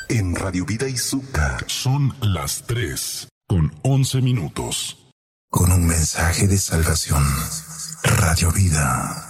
en Radio Vida Izuka. Son las 3:11. Con un mensaje de salvación. Radio Vida.